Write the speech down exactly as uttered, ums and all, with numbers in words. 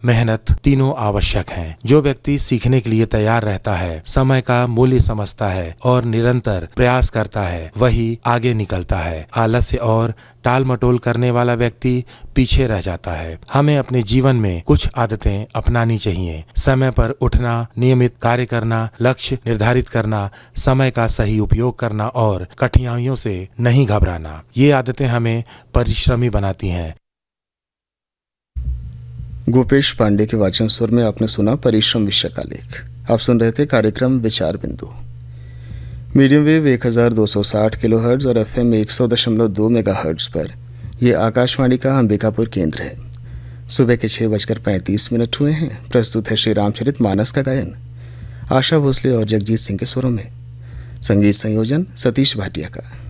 मेहनत तीनों आवश्यक हैं। जो व्यक्ति सीखने के लिए तैयार रहता है, समय का मूल्य समझता है और निरंतर प्रयास करता है, वही आगे निकलता है। आलस्य और टाल मटोल करने वाला व्यक्ति पीछे रह जाता है। हमें अपने जीवन में कुछ आदतें अपनानी चाहिए। समय पर उठना, नियमित कार्य करना, लक्ष्य निर्धारित करना, समय का सही उपयोग करना और कठिनाइयों से नहीं घबराना। ये आदतें हमें परिश्रमी बनाती हैं। गोपेश पांडे के वाचन स्वर में आपने सुना परिश्रम विषय का लेख। आप सुन रहे थे कार्यक्रम विचार बिंदु। मीडियम वेव एक हज़ार दो सौ साठ किलो हर्ट्ज और एफ एम एक सौ दशमलव दो मेगा हर्ट्ज पर यह आकाशवाणी का अंबिकापुर केंद्र है। सुबह के छः बजकर पैंतीस मिनट हुए हैं। प्रस्तुत है श्री रामचरित मानस का गायन आशा भोसले और जगजीत सिंह के स्वरों में। संगीत संयोजन सतीश भाटिया का।